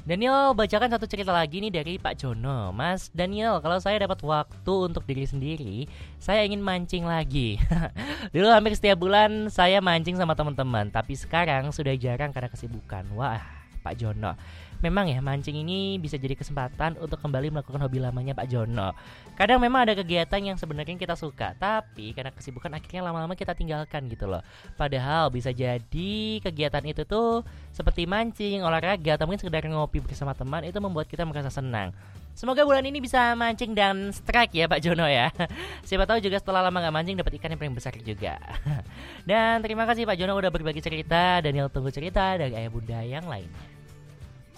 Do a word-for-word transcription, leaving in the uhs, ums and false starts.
Daniel bacakan satu cerita lagi nih dari Pak Jono. Mas Daniel, kalau saya dapat waktu untuk diri sendiri, saya ingin mancing lagi. Dulu hampir setiap bulan saya mancing sama teman-teman, tapi sekarang sudah jarang karena kesibukan. Wah, Pak Jono, memang ya mancing ini bisa jadi kesempatan untuk kembali melakukan hobi lamanya Pak Jono. Kadang memang ada kegiatan yang sebenarnya kita suka, tapi karena kesibukan akhirnya lama-lama kita tinggalkan gitu loh. Padahal bisa jadi kegiatan itu tuh seperti mancing, olahraga, atau mungkin sekedar ngopi bersama teman itu membuat kita merasa senang. Semoga bulan ini bisa mancing dan strike ya Pak Jono ya. Siapa tahu juga setelah lama gak mancing dapat ikan yang paling besar juga. Dan terima kasih Pak Jono udah berbagi cerita. Daniel tunggu cerita dari ayah bunda yang lainnya.